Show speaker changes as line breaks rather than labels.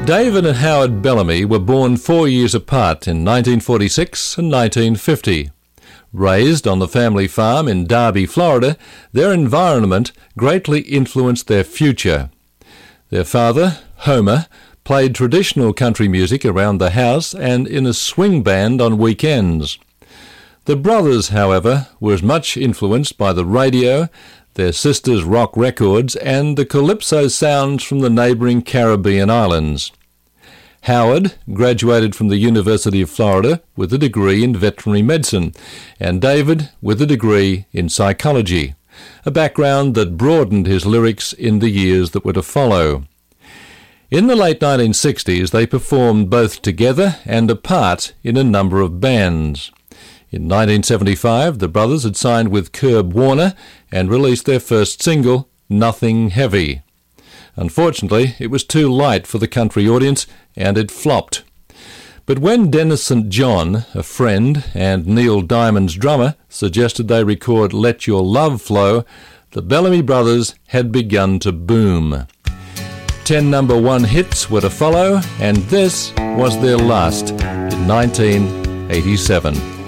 David and Howard Bellamy were born 4 years apart in 1946 and 1950. Raised on the family farm in Derby, Florida, their environment greatly influenced their future. Their father, Homer, played traditional country music around the house and in a swing band on weekends. The brothers, however, were as much influenced by the radio, their sisters' rock records, and the calypso sounds from the neighbouring Caribbean islands. Howard graduated from the University of Florida with a degree in veterinary medicine, and David with a degree in psychology, a background that broadened his lyrics in the years that were to follow. In the late 1960s, they performed both together and apart in a number of bands. In 1975, the brothers had signed with Curb Warner and released their first single, Nothing Heavy. Unfortunately, it was too light for the country audience and it flopped. But when Dennis St. John, a friend, and Neil Diamond's drummer, suggested they record Let Your Love Flow, the Bellamy Brothers had begun to boom. 10 number one hits were to follow, and this was their last in 1987.